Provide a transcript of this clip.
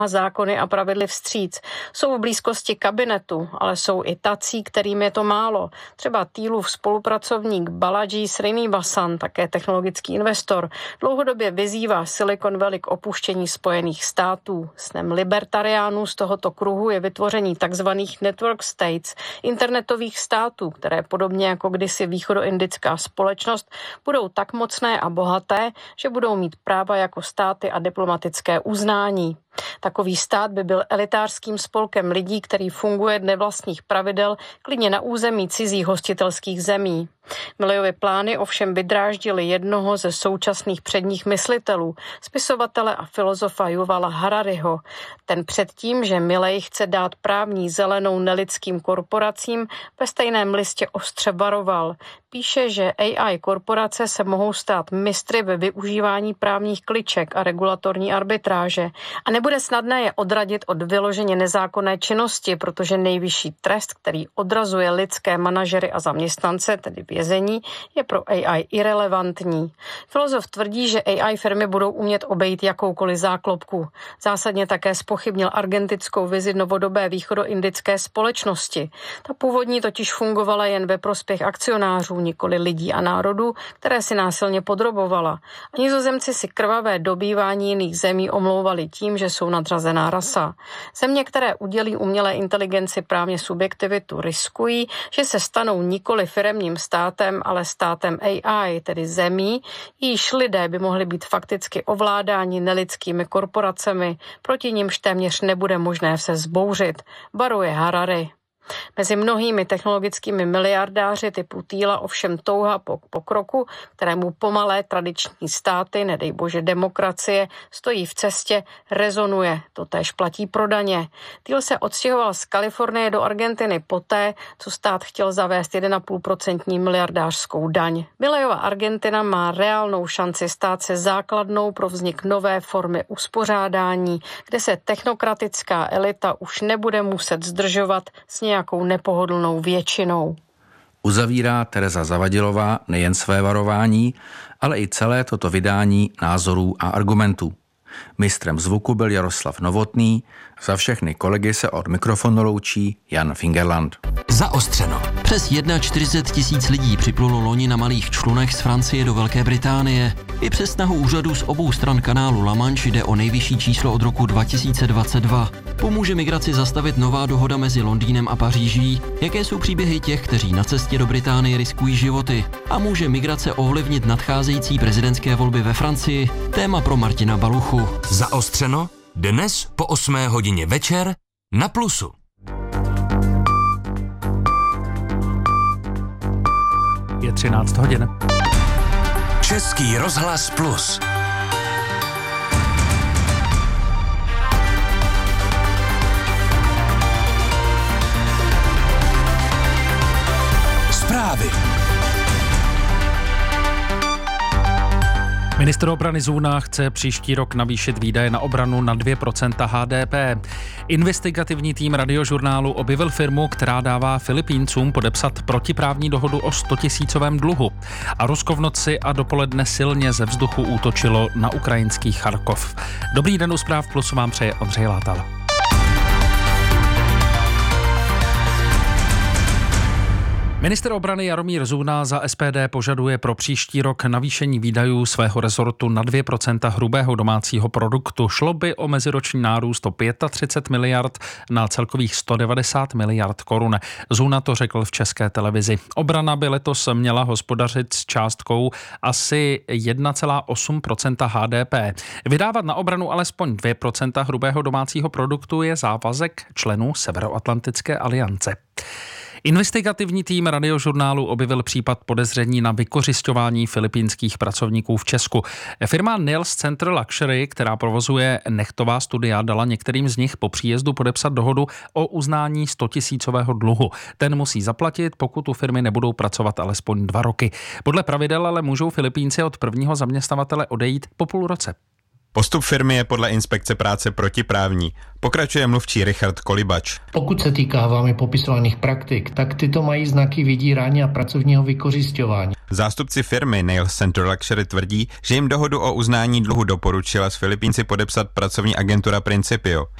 zákony a pravidly vstříc. Jsou v blízkosti kabinetu, ale jsou i tací, kterým je to málo. Třeba Thielův spolupracovník Balaji Srinivasan, také technologický investor, dlouhodobě vyzývá Silicon Valley k opuštění Spojených států. Snem libertariánů z tohoto kruhu je vytvoření takzvaných network states, internetových států, které podobně jako kdysi východoindická společnost budou tak mocné a bohaté, že budou mít práva jako státy a diplomatické uznání. Takový stát by byl elitářským spolkem lidí, který funguje dle vlastních pravidel, klidně na území cizích hostitelských zemí. Milleyovy plány ovšem vydráždily jednoho ze současných předních myslitelů, spisovatele a filozofa Yuvala Harariho. Ten předtím, že Milley chce dát právní zelenou nelidským korporacím, ve stejném listě ostře varoval. Píše, že AI korporace se mohou stát mistry ve využívání právních kliček a regulatorní arbitráže a nebude snadné je odradit od vyloženě nezákonné činnosti, protože nejvyšší trest, který odrazuje lidské manažery a zaměstnance, tedy vězení, je pro AI irelevantní. Filozof tvrdí, že AI firmy budou umět obejít jakoukoliv záklopku. Zásadně také zpochybnil argentickou vizi novodobé východoindické společnosti. Ta původní totiž fungovala jen ve prospěch akcionářů, nikoli lidí a národů, které si násilně podrobovala. A Nizozemci si krvavé dobývání jiných zemí omlouvali tím, že jsou nadřazená rasa. Země, které udělí umělé inteligenci právně subjektivitu, riskují, že se stanou nikoli firemním státem, ale státem AI, tedy zemí, již lidé by mohli být fakticky ovládáni nelidskými korporacemi, proti nimž téměř nebude možné se vzbouřit, varuje Harari. Mezi mnohými technologickými miliardáři typu Thiela ovšem touha po pokroku, kterému pomalé tradiční státy, nedej bože demokracie, stojí v cestě, rezonuje. To též platí pro daně. Thiel se odstěhoval z Kalifornie do Argentiny poté, co stát chtěl zavést 1,5% miliardářskou daň. Milleyova Argentina má reálnou šanci stát se základnou pro vznik nové formy uspořádání, kde se technokratická elita už nebude muset zdržovat s nějakou nepohodlnou většinou. Uzavírá Tereza Zavadilová nejen své varování, ale i celé toto vydání názorů a argumentů. Mistrem zvuku byl Jaroslav Novotný, za všechny kolegy se od mikrofonu loučí Jan Fingerland. Zaostřeno. Přes 41 000 lidí připlulo loni na malých člunech z Francie do Velké Británie. I přes snahu úřadů z obou stran kanálu La Manche jde o nejvyšší číslo od roku 2022. Pomůže migraci zastavit nová dohoda mezi Londýnem a Paříží? Jaké jsou příběhy těch, kteří na cestě do Británie riskují životy? A může migrace ovlivnit nadcházející prezidentské volby ve Francii? Téma pro Martina Baluchu. Zaostřeno dnes po 8 hodině večer na Plusu. Je 13 hodin. Český rozhlas Plus. Zprávy. Ministr obrany Zůna chce příští rok navýšit výdaje na obranu na 2% HDP. Investigativní tým Radiožurnálu objevil firmu, která dává Filipíncům podepsat protiprávní dohodu o 100 000 dluhu. A Rusko v noci a dopoledne silně ze vzduchu útočilo na ukrajinský Charkov. Dobrý den, u Zpráv Plusu vám přeje Ondřej Látal. Ministr obrany Jaromír Zůna za SPD požaduje pro příští rok navýšení výdajů svého rezortu na 2% hrubého domácího produktu. Šlo by o meziroční nárůst o 35 miliard na celkových 190 miliard korun. Zůna to řekl v České televizi. Obrana by letos měla hospodařit s částkou asi 1,8% HDP. Vydávat na obranu alespoň 2% hrubého domácího produktu je závazek členů Severoatlantické aliance. Investigativní tým Radiožurnálu objevil případ podezření na vykořisťování filipínských pracovníků v Česku. Firma Nils Center Luxury, která provozuje nechtová studia, dala některým z nich po příjezdu podepsat dohodu o uznání 100 000 dluhu. Ten musí zaplatit, pokud u firmy nebudou pracovat alespoň 2 roky. Podle pravidel ale můžou Filipínci od prvního zaměstnavatele odejít po půl roce. Postup firmy je podle inspekce práce protiprávní. Pokračuje mluvčí Richard Kolibač. Pokud se týká vámi popisovaných praktik, tak tyto mají znaky vydírání a pracovního vykořisťování. Zástupci firmy Nail Center Luxury tvrdí, že jim dohodu o uznání dluhu doporučila s Filipínci podepsat pracovní agentura Principio.